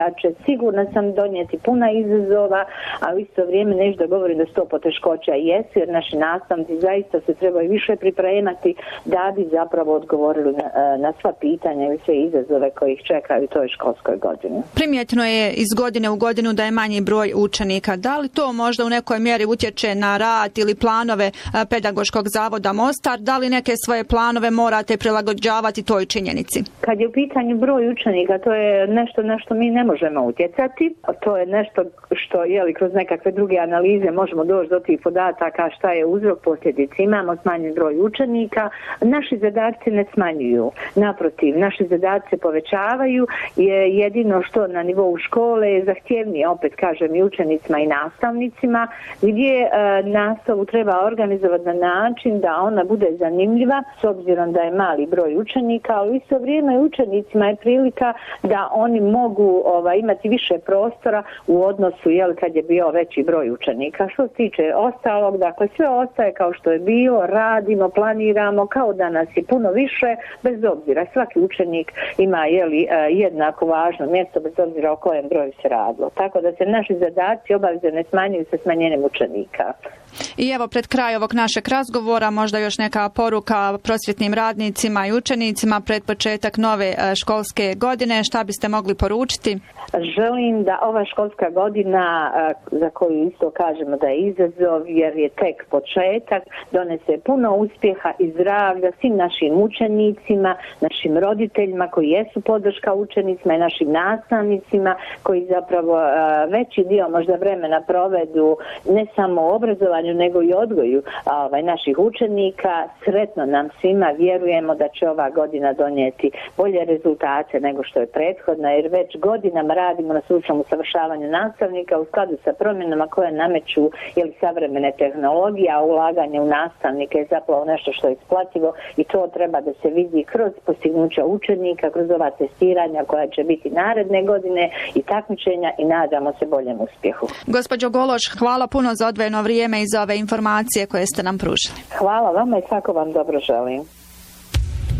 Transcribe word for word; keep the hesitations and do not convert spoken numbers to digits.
Ja će sigurno sam donijeti puna izazova, a u isto vrijeme nešto govorim da sto poteškoća jesu, jer naši nastavnici zaista se trebaju više pripremati da bi zapravo odgovorili na, na sva pitanja i sve izazove koji ih čekaju u toj školskoj godini. Primijetno je iz godine u godinu da je manji broj učenika. Da li to možda u nekoj mjeri utječe na rad ili planove Pedagoškog zavoda Mostar? Da li neke svoje planove morate prilagođavati toj činjenici? Kad je u pitanju broj učenika, to je nešto na što mi ne možemo utjecati. To je nešto što, jeli, kroz nekakve druge analize možemo doći do tih podataka šta je uzrok, posljedice. Imamo smanjen broj učenika. Naši zadaci ne smanjuju. Naprotiv, naši zadaci se povećavaju. Je jedino što na nivou škole je zahtjevnije, opet kažem, i učenicima i nastavnicima, gdje e, nastavu treba organizovati na način da ona bude zanimljiva, s obzirom da je mali broj učenika, ali u isto vrijeme učenicima je prilika da oni mogu ovaj, imati više prostora u odnosu, jel, kad je bio veći broj učenika. Što se tiče ostalog, dakle, sve ostaje kao što je bilo, radimo, planiramo, kao da nas je puno više, bez obzira. Svaki učenik ima, jeli, jednako važno mjesto, bez obzira o kojem broju se radilo. Tako da se naši zadaci obaveze ne smanjuju sa smanjenjem učenika. I evo, pred kraj ovog našeg razgovora možda još neka poruka prosvjetnim radnicima i učenicima pred početak nove školske godine. Šta biste mogli poručiti? Želim da ova školska godina, za koju isto kažemo da je izazov, jer je tek početak, donese puno uspjeha i zdravlja svim našim učenicima, našim roditeljima koji jesu podrška učenicima i našim nastavnicima koji zapravo veći dio možda vremena provedu ne samo u obrazovanju nego i odgoju ovaj, naših učenika. Sretno nam svima, vjerujemo da će ova godina donijeti bolje rezultate nego što je prethodna, jer već godinama radimo na stručnom usavršavanju nastavnika u skladu sa promjenama koje nameću ili savremene tehnologije, a ulaganje u nastavnike je zapravo nešto što je isplativo i to treba da se vidi kroz postignuća učenika, kroz ova testiranja koja će biti naredne godine i takmičenja i nadamo se boljem uspjehu. Gospođo Gološ, hvala puno za odvojeno vrijeme i za ove informacije koje ste nam pružili. Hvala vama i svako vam dobro želim.